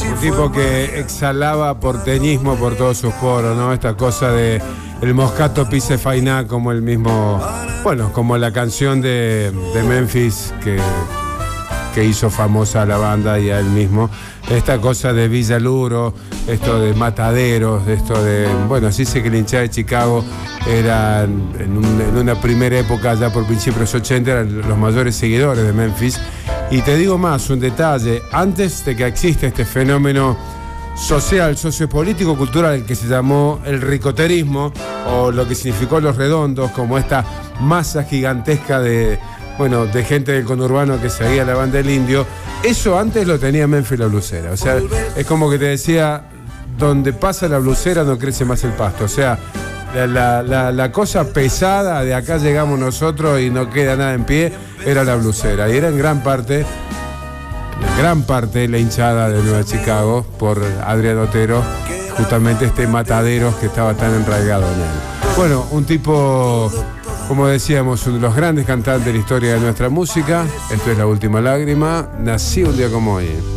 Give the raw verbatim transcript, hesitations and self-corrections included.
Un tipo que exhalaba porteñismo por todos sus poros, ¿no? Esta cosa de el moscato pise fainá, como el mismo, bueno, como la canción de, de Memphis que, que hizo famosa a la banda y a él mismo. Esta cosa de Villa Luro, esto de mataderos, esto de, bueno, así sé que la hinchada de Chicago era en, un, en una primera época, ya por principios de los ochenta, eran los mayores seguidores de Memphis. Y te digo más, un detalle, antes de que exista este fenómeno social, sociopolítico, cultural, que se llamó el ricoterismo, o lo que significó Los Redondos, como esta masa gigantesca de, bueno, de gente del conurbano que seguía la banda del Indio, eso antes lo tenía Memphis la blusera. O sea, es como que te decía, donde pasa la blusera no crece más el pasto. O sea, la, la, la, la cosa pesada de acá llegamos nosotros y no queda nada en pie, era la blusera. Y era en gran parte, en gran parte la hinchada de Nueva Chicago por Adrián Otero, justamente este Mataderos que estaba tan enraigado en él. Bueno, un tipo, como decíamos, uno de los grandes cantantes de la historia de nuestra música. Esto es La Última Lágrima. Nací un día como hoy.